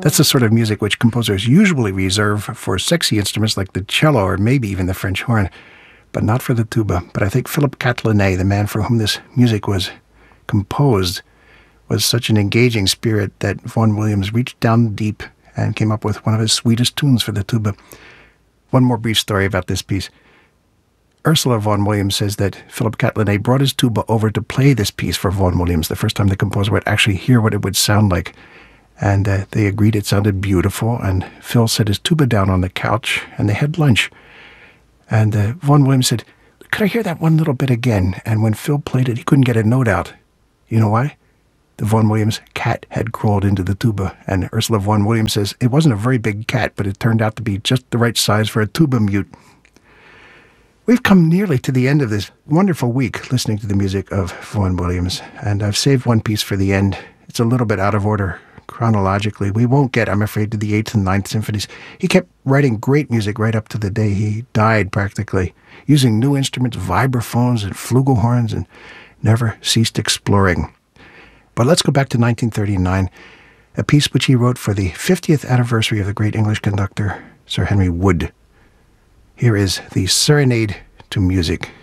That's the sort of music which composers usually reserve for sexy instruments like the cello or maybe even the French horn, but not for the tuba. But I think Philippe Catelinet, the man for whom this music was composed, was such an engaging spirit that Vaughan Williams reached down deep and came up with one of his sweetest tunes for the tuba. One more brief story about this piece. Ursula Vaughan Williams says that Philippe Catelinet brought his tuba over to play this piece for Vaughan Williams, the first time the composer would actually hear what it would sound like. And they agreed it sounded beautiful, and Phil set his tuba down on the couch, and they had lunch. And Vaughan Williams said, "Could I hear that one little bit again?" And when Phil played it, he couldn't get a note out. You know why? The Vaughan Williams cat had crawled into the tuba, and Ursula Vaughan Williams says it wasn't a very big cat, but it turned out to be just the right size for a tuba mute. We've come nearly to the end of this wonderful week listening to the music of Vaughan Williams, and I've saved one piece for the end. It's a little bit out of order chronologically. We won't get, I'm afraid, to the 8th and 9th symphonies. He kept writing great music right up to the day he died, practically, using new instruments, vibraphones and flugelhorns, and never ceased exploring. But let's go back to 1939, a piece which he wrote for the 50th anniversary of the great English conductor, Sir Henry Wood. Here is the Serenade to Music.